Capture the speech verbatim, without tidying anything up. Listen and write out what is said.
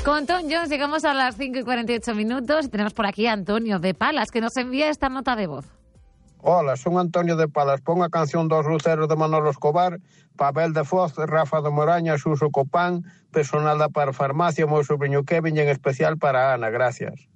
Con Tom Jones llegamos a las cinco y cuarenta y ocho minutos y tenemos por aquí a Antonio de Palas, que nos envía esta nota de voz. Hola, son Antonio de Palas. Pon a canción dos luceros de Manolo Escobar, Pavel de Foz, Rafa de Moraña, Suso Copán, personal da Parfarmacia, meu sobrinho Kevin e en especial para Ana. Gracias.